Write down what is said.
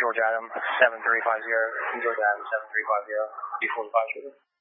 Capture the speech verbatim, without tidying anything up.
George Adam, seven three five zero. George Adam, seven three five zero. B forty-five shooter.